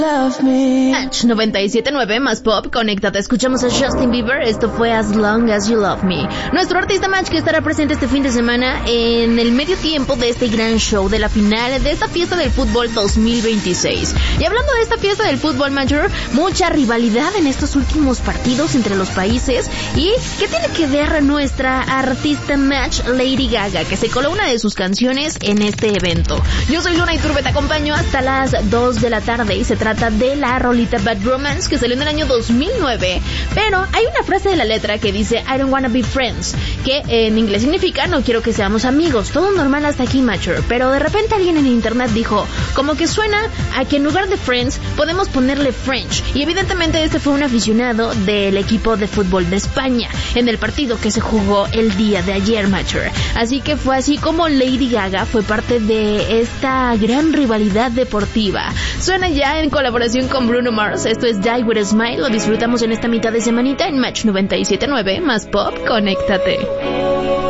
Match 97.9 más pop, conéctate, escuchamos a Justin Bieber, esto fue As Long As You Love Me. Nuestro artista Match que estará presente este fin de semana en el medio tiempo de este gran show de la final de esta fiesta del fútbol 2026. Y hablando de esta fiesta del fútbol mayor, mucha rivalidad en estos últimos partidos entre los países. ¿Y qué tiene que ver nuestra artista Match, Lady Gaga, que se coló una de sus canciones en este evento? Yo soy Luna Iturbe, te acompaño hasta las 2 de la tarde y se trata de la rolita Bad Romance que salió en el año 2009, pero hay una frase de la letra que dice I don't wanna be friends, que en inglés significa no quiero que seamos amigos, todo normal hasta aquí mature, pero de repente alguien en internet dijo como que suena a que en lugar de friends podemos ponerle French, y evidentemente este fue un aficionado del equipo de fútbol de España en el partido que se jugó el día de ayer mature, así que fue así como Lady Gaga fue parte de esta gran rivalidad deportiva. Suena ya en colaboración con Bruno Mars, esto es Die With A Smile, lo disfrutamos en esta mitad de semanita en Match 97.9 más pop, conéctate.